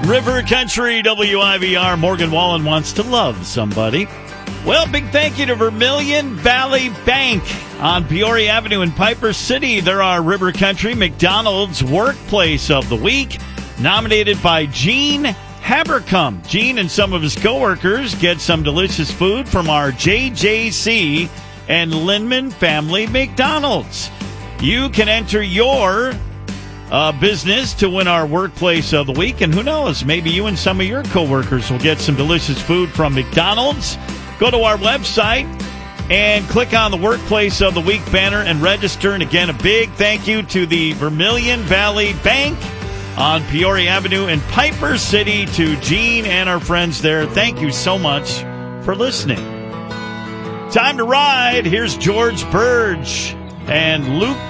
River Country, WIVR. Morgan Wallen wants to love somebody. Well, big thank you to Vermilion Valley Bank on Peoria Avenue in Piper City. They're our River Country McDonald's Workplace of the Week, nominated by Gene Habercom. Gene and some of his coworkers get some delicious food from our JJC and Linman Family McDonald's. You can enter your business to win our Workplace of the Week, and who knows, maybe you and some of your coworkers will get some delicious food from McDonald's. Go to our website and click on the Workplace of the Week banner and register. And again, a big thank you to the Vermilion Valley Bank on Peoria Avenue in Piper City, to Gene and our friends there. Thank you so much for listening. Time to ride. Here's George Burge and Luke